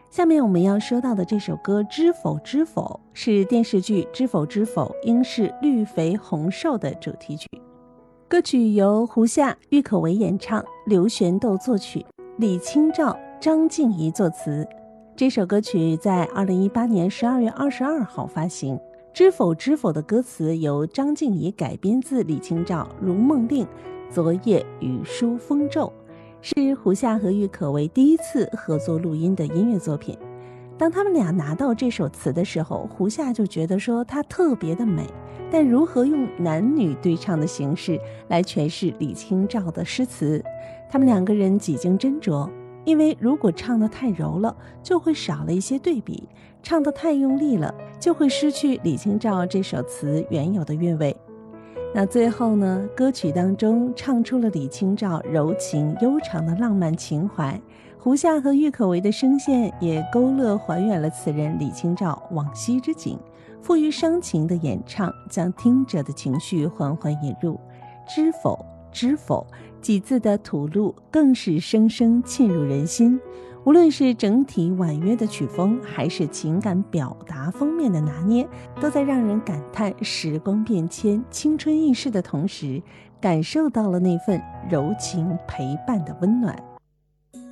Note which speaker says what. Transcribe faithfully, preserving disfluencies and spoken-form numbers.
Speaker 1: 下面我们要说到的这首歌《知否知否》是电视剧《知否知否》应是绿肥红瘦的主题曲。歌曲由胡夏、郁可唯演唱，刘玄斗作曲，李清照、张静怡作词。这首歌曲在二零一八年十二月二十二号发行。《知否知否》的歌词由张静怡改编自李清照《如梦令》昨夜雨疏风骤，是胡夏和郁可唯第一次合作录音的音乐作品。当他们俩拿到这首词的时候，胡夏就觉得说它特别的美，但如何用男女对唱的形式来诠释李清照的诗词，他们两个人几经斟酌。因为如果唱得太柔了，就会少了一些对比；唱得太用力了，就会失去李清照这首词原有的韵味。那最后呢，歌曲当中唱出了李清照柔情悠长的浪漫情怀，胡夏和郁可唯的声线也勾勒还原了词人李清照往昔之景，富于伤情的演唱将听者的情绪缓缓引入。知否知否几字的吐露更是深深沁入人心，无论是整体婉约的曲风，还是情感表达方面的拿捏，都在让人感叹时光变迁、青春易逝的同时，感受到了那份柔情陪伴的温暖。